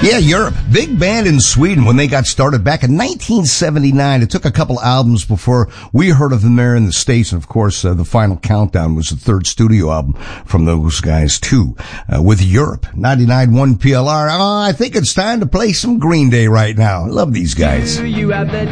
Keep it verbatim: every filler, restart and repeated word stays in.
Yeah, Europe. Big band in Sweden when they got started back in nineteen seventy-nine. It took a couple albums before we heard of them there in the States. And of course, uh, the Final Countdown was the third studio album from those guys too. Uh, with Europe. ninety-nine point one P L R. Oh, I think it's time to play some Green Day right now. I love these guys. You have the